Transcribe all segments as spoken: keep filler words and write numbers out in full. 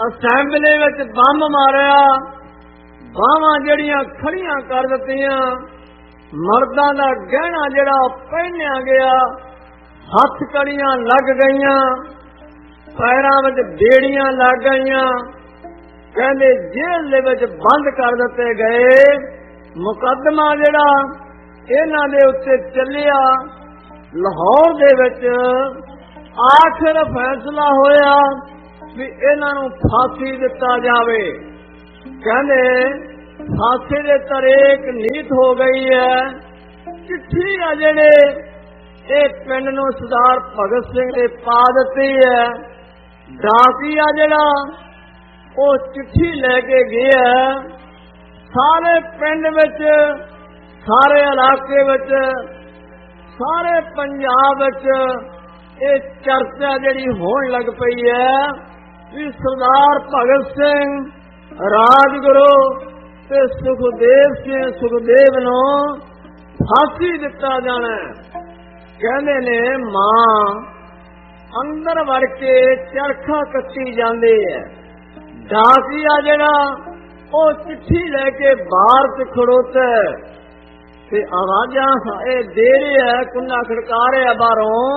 Assembly विच बंब मारिया, बाहां जड़ियां खड़ियां कर दित्तियां, मर्दां दा गहना जिहड़ा पहनिया गया, हथ कड़ियां लग गईयां, पैरां विच बेड़ियां लग गईयां, कहंदे जेल दे विच बंद कर दित्ते गए। मुकदमा जिहड़ा इन्हां दे उत्ते चलिया, लाहौर दे विच आखिर फैसला होया भी इन्हां नूं फांसी दिता जावे। कहंदे फांसी दे तरीक नीत हो गई है। चिट्ठी आ जिहड़े ये पिंड नूं सरदार भगत सिंह ने पा दित्ती है। डाकिया जिहड़ा वो चिट्ठी लेके गया, सारे पिंड विच, सारे इलाके विच, सारे पंजाब विच ये चर्चा जिहड़ी होण लग पई है भी सरदार भगत सिंह राजगुरु ते सुखदेव सिंह सुखदेव नूं फांसी दिता जाना। कहंदे ने मां अंदर वड़ के चरखा कच्ची जांदी है। डाकिया जिहड़ा वो चिट्ठी लेके बाहर च खड़ोता है ते आवाजां ए दे रहा है, कुंडा खड़का रहा बाहरों।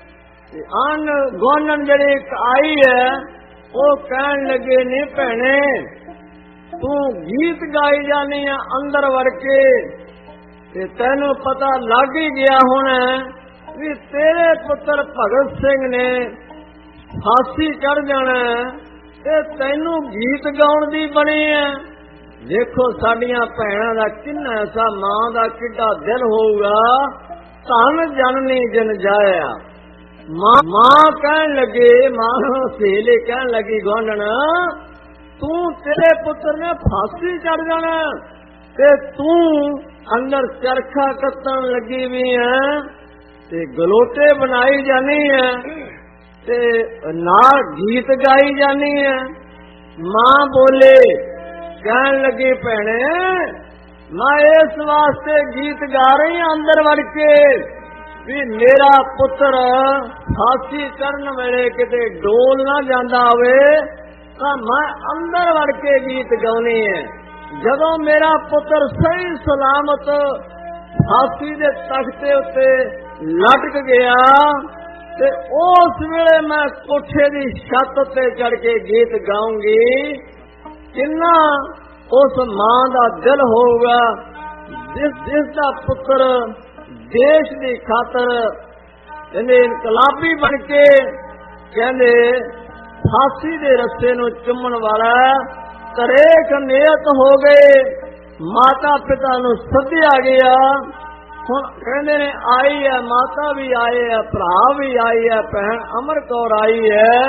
अन गोनन जिहड़ी आई है वो कहन लगे ने भैणे तू गीत गाई जानी है अंदर वड़ के, ते तैनू पता लग ही गया होना भी तेरे पुत्र भगत सिंह ने फांसी चढ़ जाना ते तैनू गीत गाउण दी बनी है। देखो साडियां भैणां दा किन्ना ऐसा मां दा किड्डा दिल होऊगा, धन जननी जन जाया। मां मां कहन लगे, मां सहेली कहन लगी गोंडन तू तेरे पुत्र ने फांसी चढ़ जाना ते तू अंदर चरखा कत्तन लगी भी है ते गलोटे बनाई जानी है ते नाल गीत गाई जानी है। मां बोले, कहन लगी भैणे मैं इस वास्ते गीत गा रही हूं अंदर वड़ के भी मेरा पुत्र फांसी चढ़न वेले किते डोल ना जांदा होवे तां मैं अंदर वड़ के गीत गाउणी है। जदों मेरा पुत्र सही सलामत फांसी दे तख्ते उत्ते लटक गया ते उस वेले मैं कोठे दी छत ते चढ़ के गीत गाऊंगी। किन्ना उस मां दा दिल होगा जिस जिस दा पुत्र देश की खातर कहंदे इनकलाबी बन के कहंदे फांसी दे रस्ते नूं चुमण वाला तरेक नियत हो गए। माता पिता नूं सद्दिया गया। हुण कहंदे ने आई है, माता भी आए है, भरा भी आई है, भैण अमर कौर आई है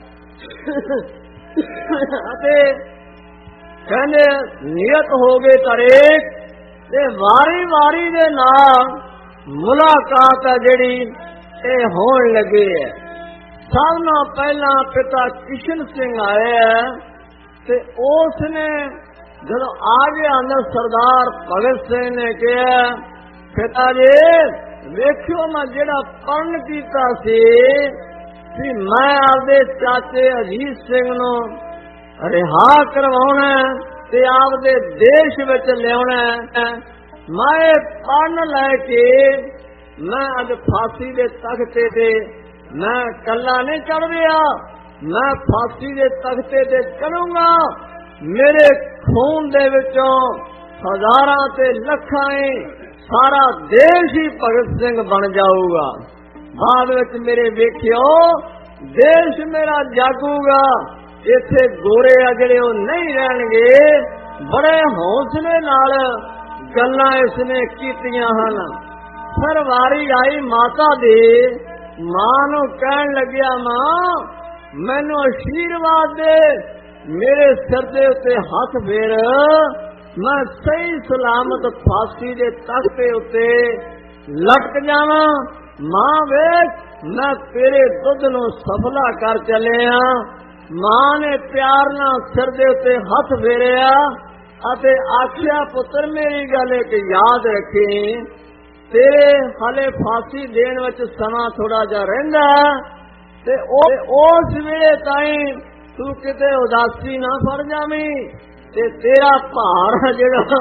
अते कहंदे नियत हो गए तरेक ते वारी वारी दे नाल मुलाकात है जिहड़ी ये होण लगी है। सब नाल पहला पिता किशन सिंह आए है ते उसने जदों आ गया अंदर सरदार भगत सिंह ने कहा पिता जी वेखियो मैं जिहड़ा पढ़न कीता सी कि मैं आपदे चाचे अजीत सिंह नूं रिहा करवाउणा ते आपदे देश विच लियाउणा। मैं पढ़ लैके मैं अज फांसी दे तख्ते ते मैं कला नहीं चढ़ रहा, मैं फांसी दे तख्ते ते चढ़ूंगा। मेरे खून दे विचों हजारां ते लखां सारा देश ही भगत सिंह बन जाऊगा। बाद विच मेरे वेखियो देश मेरा जागूगा। इत्थे गोरे आ जिहड़े ओह नहीं रहणगे। बड़े हौसले नाल गल्लां इसने कीतियां हन। फिर वारी आई माता दी। मां नूं कहण लग्या मां मैनू आशीर्वाद दे, मेरे सिर दे उत्ते हथ फेर, मैं सही सलामत फांसी दे तख्ते उत्ते लटक जावां। मां वेख मैं तेरे दुध नूं सफला कर चलिया। मां ने प्यार नाल सिर दे उत्ते हथ फेरिया अते आखिया पुत्र मेरी गल एक याद रखी, तेरे हाले फांसी देण विच समा थोड़ा जा रहिंदा ते उस वेले ताईं तू किते उदासी ना फड़ जावी ते तेरा भार जिहड़ा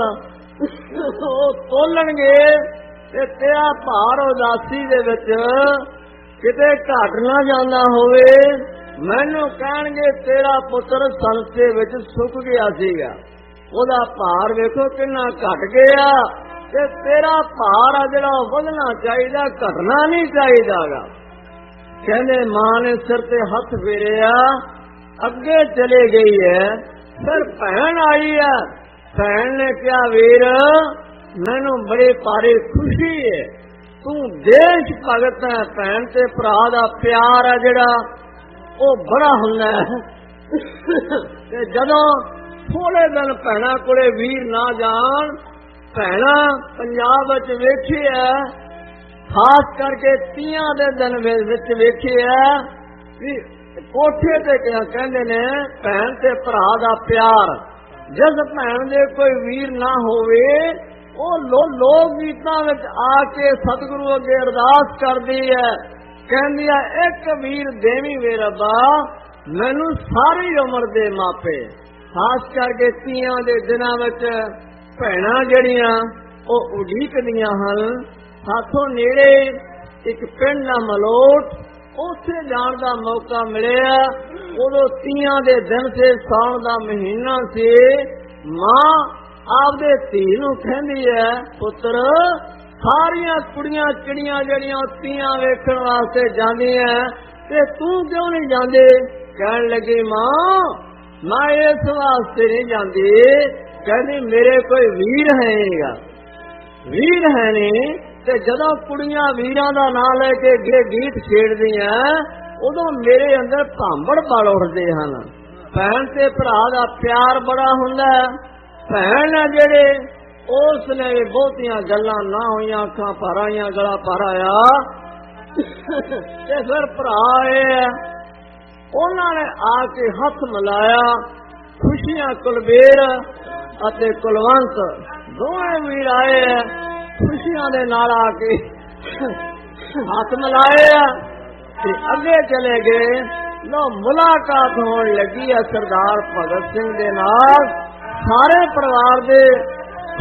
ਉਹ ਤੋਲਣਗੇ ਤੇ ਤੇਰਾ ਭਾਰ ਉਦਾਸੀ ਦੇ ਵਿੱਚ ਕਿਤੇ ਘਟ ਨਾ ਜਾਂਦਾ ਹੋਵੇ। ਮੈਨੂੰ ਕਹਿਣਗੇ ਤੇਰਾ ਪੁੱਤਰ ਸੰਸੇ ਵਿੱਚ ਸੁੱਕ ਗਿਆ ਸੀਗਾ, ਉਹਦਾ ਭਾਰ ਵੇਖੋ ਕਿੰਨਾ ਘਟ ਗਿਆ, ਤੇ ਤੇਰਾ ਭਾਰ ਆ ਜਿਹੜਾ ਵਧਣਾ ਚਾਹੀਦਾ, ਘਟਣਾ ਨਹੀਂ ਚਾਹੀਦਾਗਾ। ਕਹਿੰਦੇ ਮਾਂ ਨੇ ਸਿਰ ਤੇ ਹੱਥ ਫੇਰਿਆ, ਅੱਗੇ ਚਲੇ ਗਈ ਹੈ। ਫਿਰ ਭੈਣ ਆਈ ਹੈ। ਭੈਣ ਨੇ ਕਿਹਾ ਵੀਰ ਮੈਨੂੰ ਬੜੇ ਭਾਰੀ ਖੁਸ਼ੀ ਹੈ, ਤੂੰ ਦੇਸ਼ ਭਗਤ ਹੈ। ਭੈਣ ਤੇ ਭਰਾ ਦਾ ਪਿਆਰ ਹੈ ਜਿਹੜਾ ਉਹ ਬੜਾ ਹੁੰਦਾ ਹੈ। ਤੇ ਜਦੋਂ ਥੋੜੇ ਦਿਨ ਭੈਣਾਂ ਕੋਲੇ ਵੀਰ ਨਾ ਜਾਣ, ਭੈਣਾਂ ਪੰਜਾਬ ਵਿੱਚ ਵੇਖਿਆ, ਖਾਸ ਕਰਕੇ ਤੀਆਂ ਦੇ ਦਿਨ ਵਿੱਚ ਵੇਖਿਆ ਵੀ ਕੋਠੇ ਤੇ ਕਹਿੰਦੇ ਨੇ ਭੈਣ ਤੇ ਭਰਾ ਦਾ ਪਿਆਰ। ਜਿਸ ਭੈਣ ਦੇ ਕੋਈ ਵੀਰ ਨਾ ਹੋਵੇ ਉਹ ਲੋ ਲੋਕ ਗੀਤਾਂ ਵਿੱਚ ਆ ਕੇ ਸਤਿਗੁਰੂ ਅੱਗੇ ਅਰਦਾਸ ਕਰਦੀ ਹੈ, ਕਹਿੰਦੀ ਹੈ ਇੱਕ ਵੀਰ ਦੇਵੀਂ ਵੇ ਰੱਬਾ ਮੈਨੂੰ ਸਾਰੀ ਉਮਰ ਦੇ ਮਾਪੇ। ਖਾਸ ਕਰਕੇ ਤੀਆਂ ਦੇ ਦਿਨਾਂ ਵਿੱਚ ਭੈਣਾਂ ਜਿਹੜੀਆਂ ਉਹ ਉਡੀਕਦੀਆਂ ਹਨ। ਸਾਥੋਂ ਨੇੜੇ ਇੱਕ ਪਿੰਡ ਦਾ ਮਲੋਟ, ਉੱਥੇ ਜਾਣ ਦਾ ਮੌਕਾ ਮਿਲਿਆ। ਉਦੋਂ ਤੀਆਂ ਦੇ ਦਿਨ ਸੀ, ਸਾਉਣ ਦਾ ਮਹੀਨਾ ਸੀ। ਮਾਂ ਆਪਦੇ ਧੀ ਨੂੰ ਕਹਿੰਦੀ ਹੈ ਪੁੱਤਰ ਸਾਰੀਆਂ ਕੁੜੀਆਂ ਚਿੜੀਆਂ ਜਿਹੜੀਆਂ ਤੀਆਂ ਵੇਖਣ ਵਾਸਤੇ ਜਾਂਦੀਆਂ ਤੇ ਤੂੰ ਕਿਉਂ ਨਹੀਂ ਜਾਂਦੇ? ਕਹਿਣ ਲੱਗੀ ਮਾਂ ਮੈਂ ਇਸ ਵਾਸਤੇ ਨਹੀਂ ਜਾਂਦੀ, ਕਹਿੰਦੀ ਮੇਰੇ ਕੋਈ ਵੀਰ ਹੈਗਾ, ਵੀਰ ਹੈ ਨਹੀਂ। ਤੇ ਜਦੋਂ ਕੁੜੀਆਂ ਵੀਰਾਂ ਦਾ ਨਾਂ ਲੈ ਕੇ ਗੀਤ ਛੇੜਦੀਆਂ ਉਦੋਂ ਮੇਰੇ ਅੰਦਰ ਭਾਂਬੜ ਬਲ ਉੱਠਦੇ ਹਨ। ਭੈਣ ਤੇ ਭਰਾ ਦਾ ਪਿਆਰ ਬੜਾ ਹੁੰਦਾ। ਭੈਣ ਆ ਜਿਹੜੇ ਉਸ ਨੇ ਬਹੁਤੀਆਂ ਗੱਲਾਂ ਨਾ ਹੋਈਆਂ, ਅੱਖਾਂ ਭਰ ਆਈਆਂ, ਗਲਾ ਭਰ ਆਇਆ। ਤੇ ਫਿਰ ਭਰਾ ਆਏ, ਉਹਨਾਂ ਨੇ ਆ ਕੇ ਹੱਥ ਮਿਲਾਇਆ। ਖੁਸ਼ੀਆਂ ਕੁਲਬੀਰ ਅਤੇ ਕੁਲਵੰਤ ਦੋਵੇਂ ਵੀਰ ਆਏ, ਖੁਸ਼ੀਆਂ ਦੇ ਨਾਲ ਆ ਕੇ ਹੱਥ ਮਿਲਾਏ ਤੇ ਅੱਗੇ ਚਲੇ ਗਏ। ਲੋ ਮੁਲਾਕਾਤ ਹੋਣ ਲੱਗੀ ਹੈ ਸਰਦਾਰ ਭਗਤ ਸਿੰਘ ਦੇ ਨਾਲ। ਸਾਰੇ ਪਰਿਵਾਰ ਦੇ